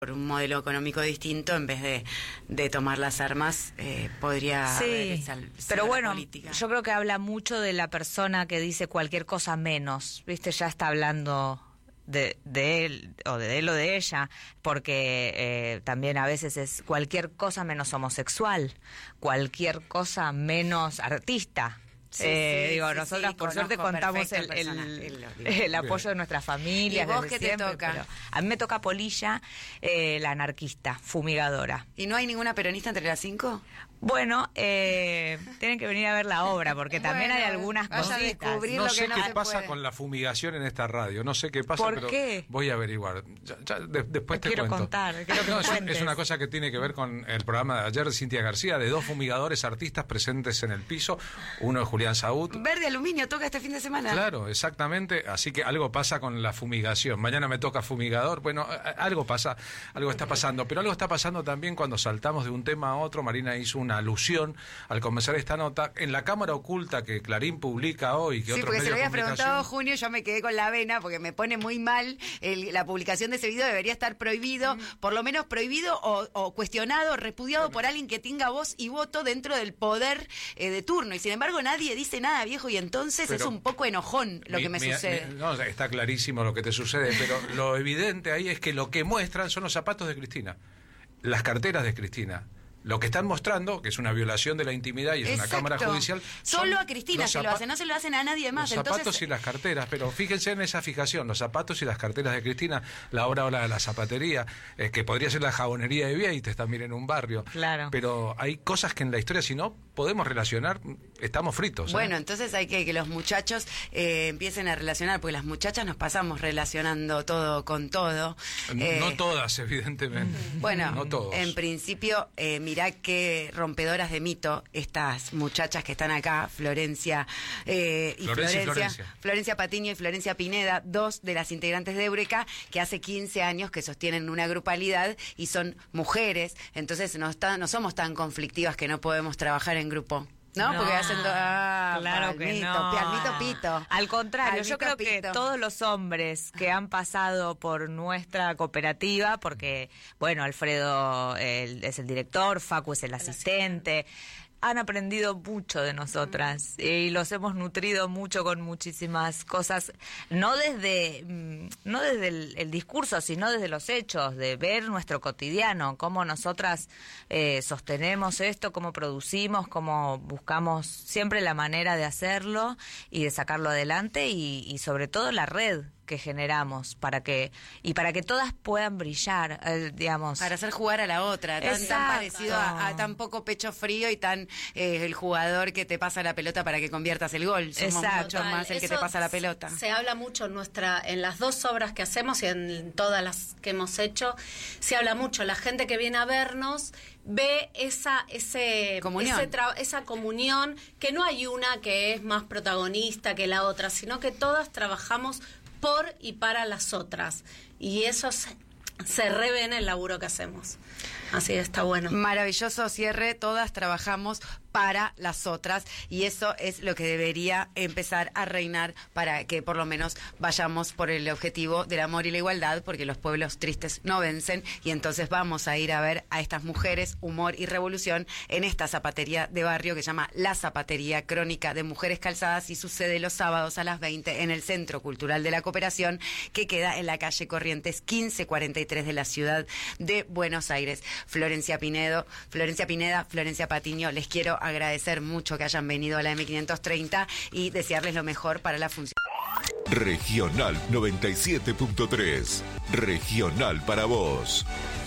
por un modelo económico distinto, en vez de tomar las armas, podría sí, pero bueno, política. Yo creo que habla mucho de la persona que dice cualquier cosa menos, ¿viste? Ya está hablando de él o de ella, porque también a veces es cualquier cosa menos homosexual, cualquier cosa menos artista. Nosotras por suerte contamos el apoyo de nuestras familias. ¿Y vos desde qué te siempre, toca? pero a mí me toca Polilla, la anarquista, fumigadora. ¿Y no hay ninguna peronista entre las 5? Bueno, tienen que venir a ver la obra, porque también hay algunas cositas. No sé qué pasa con la fumigación en esta radio, no sé qué pasa, ¿Por pero qué? voy a averiguar. Después te quiero cuento. Quiero que me cuentes. Es una cosa que tiene que ver con el programa de ayer de Cintia García, de 2 fumigadores artistas presentes en el piso, uno es Julián Saúd. Verde Aluminio toca este fin de semana. Claro, exactamente, así que algo pasa con la fumigación. Mañana me toca fumigador, bueno, algo pasa, algo está pasando, pero algo está pasando también cuando saltamos de un tema a otro. Marina hizo una alusión al comenzar esta nota en la cámara oculta que Clarín publica hoy, que sí, otros porque medios se lo había de comunicación... preguntado Junio, yo me quedé con la vena porque me pone muy mal la publicación de ese video. Debería estar prohibido, por lo menos prohibido o cuestionado, repudiado por alguien que tenga voz y voto dentro del poder de turno, y sin embargo nadie dice nada, viejo, y entonces es un poco enojón lo que me sucede. No, está clarísimo lo que te sucede, pero lo evidente ahí es que lo que muestran son los zapatos de Cristina, las carteras de Cristina. Lo que están mostrando, que es una violación de la intimidad y es una cámara judicial... Solo a Cristina se lo hacen, no se lo hacen a nadie más. Los zapatos y las carteras, pero fíjense en esa fijación, los zapatos y las carteras de Cristina, la obra ahora de la zapatería, que podría ser la jabonería de Vieites también en un barrio. Claro. Pero hay cosas que en la historia, si no podemos relacionar, estamos fritos. Bueno, entonces hay que los muchachos empiecen a relacionar, porque las muchachas nos pasamos relacionando todo con todo. No todas, evidentemente. Bueno, no todos. En principio... mirá qué rompedoras de mito estas muchachas que están acá, Florencia Patiño y Florencia Pineda, 2 de las integrantes de Eureka, que hace 15 años que sostienen una grupalidad y son mujeres, entonces no somos tan conflictivas que no podemos trabajar en grupo. ¿No? Porque hacen claro que no. Palmito pito. Al contrario, Palmito, yo creo que todos los hombres que han pasado por nuestra cooperativa, porque, bueno, Alfredo es el director, Facu es el asistente, han aprendido mucho de nosotras y los hemos nutrido mucho con muchísimas cosas, no desde el discurso, sino desde los hechos, de ver nuestro cotidiano, cómo nosotras sostenemos esto, cómo producimos, cómo buscamos siempre la manera de hacerlo y de sacarlo adelante y sobre todo la red que generamos para que todas puedan brillar, digamos, para hacer jugar a la otra, tan parecido a tan poco pecho frío y tan el jugador que te pasa la pelota para que conviertas el gol. Somos mucho más el que te pasa la pelota. Se habla mucho en las 2 obras que hacemos y en todas las que hemos hecho, se habla mucho. La gente que viene a vernos ve esa comunión, que no hay una que es más protagonista que la otra, sino que todas trabajamos por y para las otras, y eso se revé en el laburo que hacemos, así que está bueno. Maravilloso cierre, todas trabajamos para las otras, y eso es lo que debería empezar a reinar para que por lo menos vayamos por el objetivo del amor y la igualdad, porque los pueblos tristes no vencen, y entonces vamos a ir a ver a estas mujeres, humor y revolución en esta zapatería de barrio que se llama La Zapatería Crónica de Mujeres Calzadas, y sucede los sábados a las 20 en el Centro Cultural de la Cooperación, que queda en la calle Corrientes 1543 de la ciudad de Buenos Aires. Florencia Pineda, Florencia Patiño, les quiero agradecer mucho que hayan venido a la M530 y desearles lo mejor para la función. Regional 97.3. Regional para vos.